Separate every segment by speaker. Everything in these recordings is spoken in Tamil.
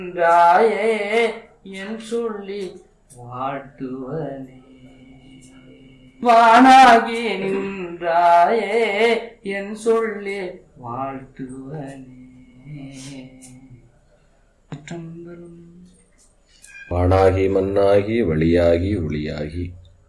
Speaker 1: நின்றாயே என் சொல்லி வாழ்த்துவனே. வானாகி நின்றாயே என் சொல்லி வாழ்த்துவனே.
Speaker 2: வானாகி மண்ணாகி வழியாகி ஒளியாகி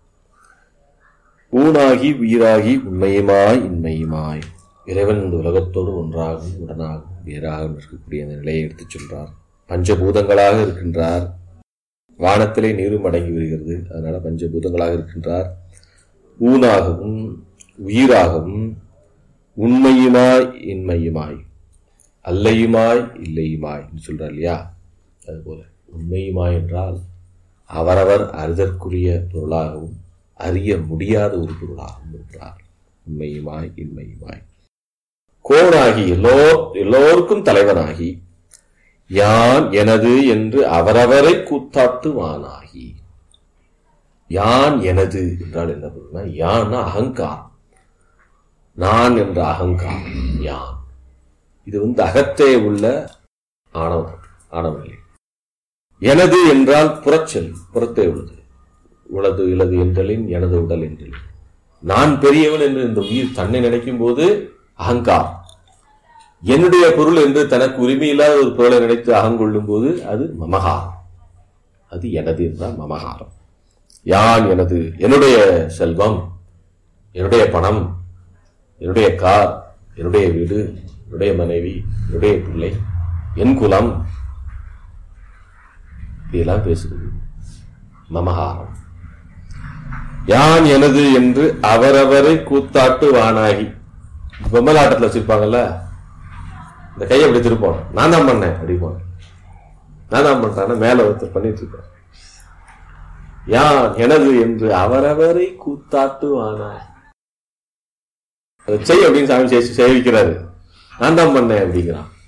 Speaker 2: ஊனாகி உயிராகி உண்மையுமாய் இன்மையுமாய் இறைவன் இந்த உலகத்தோடு ஒன்றாகவும் உடனாகவும் வேறாகவும் இருக்கக்கூடிய அந்த நிலையை எடுத்துச் சொல்றார். பஞ்சபூதங்களாக இருக்கின்றார். வானத்திலே நீரும் அடங்கி வருகிறது, அதனால பஞ்சபூதங்களாக இருக்கின்றார். ஊனாகவும் உயிராகவும் உண்மையுமாய் இன்மையுமாய் அல்லையுமாய் இல்லையுமாய் சொல்றார் இல்லையா? அதுபோல உண்மையுமாய் என்றால் அவரவர் அறிதற்குரிய பொருளாகவும் அறிய முடியாத ஒரு பொருளாகவும் இருக்கிறார். உண்மையுமாய் இன்மையுமாய் கோனாகி எல்லோருக்கும் தலைவனாகி யான் எனது என்று அவரவரை கூத்தாட்டுவானாகி. யான் எனது என்றால் என்ன பொருள்னா, யான் அகங்காரம், நான் என்ற அகங்காரம் யான். இது அகத்தே உள்ள ஆணவநிலை. எனது என்றால் புறச்சொல், புறத்தே உள்ளது. உளது இலது என்றலின் எனது உடல் என்றலின் நான் பெரியவன் என்று இந்த உயிர் தன்னை நினைக்கும் போது அகங்காரம். என்னுடைய பொருள் என்று தனக்கு உரிமையில்லாத ஒரு பொருளை நினைத்து அகங்கொள்ளும் போது அது மமகாரம். அது எனது என்றால் மமகாரம். யான் எனது, என்னுடைய செல்வம், என்னுடைய பணம், என்னுடைய கார், என்னுடைய வீடு, என்னுடைய மனைவி, என்னுடைய பிள்ளை, என் குலம், இதெல்லாம் பேசுகிறது மமகாரம். யான் எனது என்று அவரவரை கூத்தாட்டு வானாகி. பொம்மலாட்டத்தில் வச்சிருப்பாங்கல்ல, இந்த கையை அப்படி திருப்போம், நான் தான் பண்ணேன் அப்படி போன, நான் தான் பண்றேன் மேல ஒருத்தர் பண்ணிட்டு இருப்பேன். யான் எனது என்று அவரவரை கூத்தாட்டு வானாகி. அதை செய் அப்படின்னு சாமி சேவிக்கிறாரு, நான் தான் பண்ணேன் அப்படிங்கிறான்.